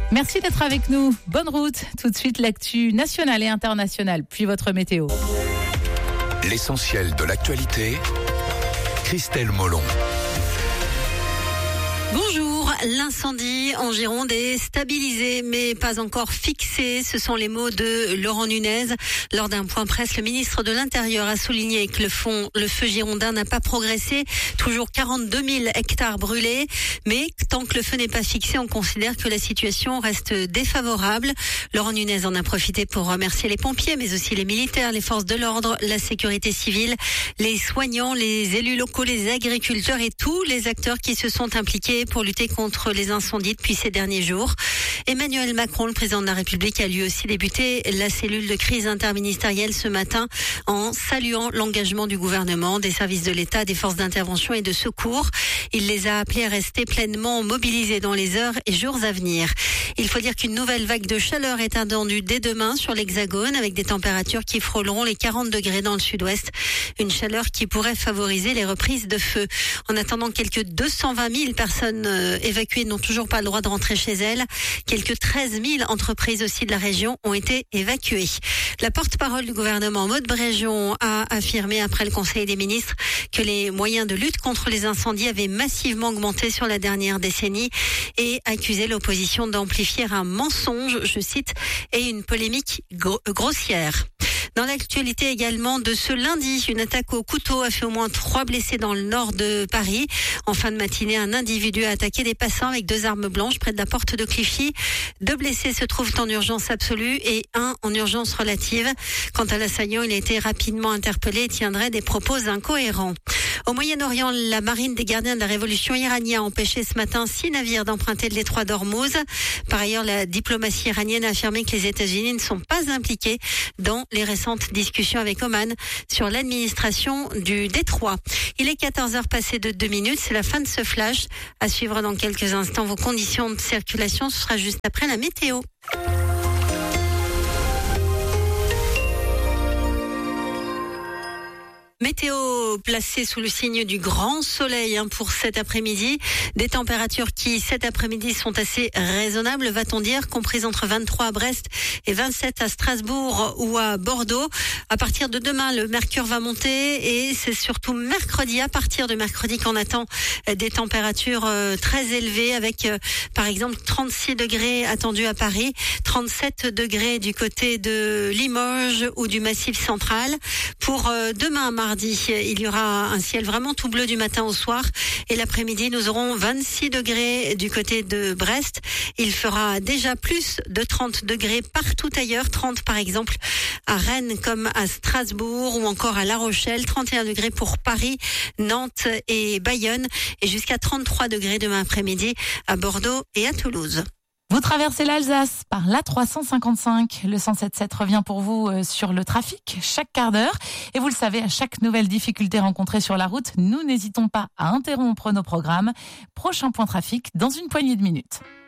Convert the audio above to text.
Merci d'être avec nous. Bonne route. Tout de suite, l'actu nationale et internationale, puis votre météo. L'essentiel de l'actualité, Christelle Molon. Bonjour, l'incendie en Gironde est stabilisé mais pas encore fixé. Ce sont les mots de Laurent Nunez. Lors d'un point presse, le ministre de l'Intérieur a souligné que le feu girondin n'a pas progressé. Toujours 42 000 hectares brûlés. Mais tant que le feu n'est pas fixé, on considère que la situation reste défavorable. Laurent Nunez en a profité pour remercier les pompiers, mais aussi les militaires, les forces de l'ordre, la sécurité civile, les soignants, les élus locaux, les agriculteurs et tous les acteurs qui se sont impliqués pour lutter contre les incendies depuis ces derniers jours. Emmanuel Macron, le président de la République, a lui aussi débuté la cellule de crise interministérielle ce matin en saluant l'engagement du gouvernement, des services de l'État, des forces d'intervention et de secours. Il les a appelés à rester pleinement mobilisés dans les heures et jours à venir. Il faut dire qu'une nouvelle vague de chaleur est attendue dès demain sur l'Hexagone avec des températures qui frôleront les 40 degrés dans le sud-ouest. Une chaleur qui pourrait favoriser les reprises de feu. En attendant, quelques 220 000 personnes évacuées n'ont toujours pas le droit de rentrer chez elles. Quelques 13 000 entreprises aussi de la région ont été évacuées. La porte-parole du gouvernement, Maud Bréjon, a affirmé après le Conseil des ministres que les moyens de lutte contre les incendies avaient massivement augmenté sur la dernière décennie et accusé l'opposition d'amplifier un mensonge, je cite, et une polémique grossière. Dans l'actualité également de ce lundi, une attaque au couteau a fait au moins 3 blessés dans le nord de Paris. En fin de matinée, un individu a attaqué des passants avec 2 armes blanches près de la porte de Clichy. 2 blessés se trouvent en urgence absolue et 1 en urgence relative. Quant à l'assaillant, il a été rapidement interpellé et tiendrait des propos incohérents. Au Moyen-Orient, la marine des gardiens de la révolution iranienne a empêché ce matin 6 navires d'emprunter le détroit d'Ormuz. Par ailleurs, la diplomatie iranienne a affirmé que les États-Unis ne sont pas impliqués dans les récentes discussions avec Oman sur l'administration du détroit. Il est 14h passé de 2 minutes. C'est la fin de ce flash. À suivre dans quelques instants vos conditions de circulation. Ce sera juste après la météo. Météo placée sous le signe du grand soleil pour cet après-midi. Des températures qui cet après-midi sont assez raisonnables, va-t-on dire, comprises entre 23 à Brest et 27 à Strasbourg ou à Bordeaux. À partir de demain, le mercure va monter et c'est surtout mercredi, à partir de mercredi qu'on attend des températures très élevées avec par exemple 36 degrés attendus à Paris, 37 degrés du côté de Limoges ou du Massif central. Pour demain, mardi, il y aura un ciel vraiment tout bleu du matin au soir et l'après-midi, nous aurons 26 degrés du côté de Brest. Il fera déjà plus de 30 degrés partout ailleurs, 30 par exemple à Rennes comme à Strasbourg ou encore à La Rochelle, 31 degrés pour Paris, Nantes et Bayonne et jusqu'à 33 degrés demain après-midi à Bordeaux et à Toulouse. Vous traversez l'Alsace par l'A355. Le 107.7 revient pour vous sur le trafic chaque quart d'heure. Et vous le savez, à chaque nouvelle difficulté rencontrée sur la route, nous n'hésitons pas à interrompre nos programmes. Prochain point trafic dans une poignée de minutes.